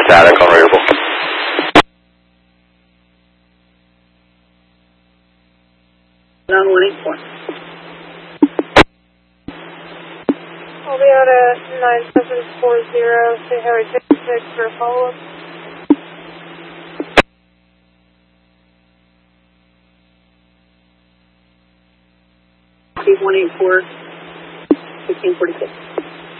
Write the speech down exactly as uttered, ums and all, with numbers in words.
static on readable. nine one eight four. I'll be out at nine seven four zero, say Harry fifty-six for a follow-up. one eight four, fifteen forty-six.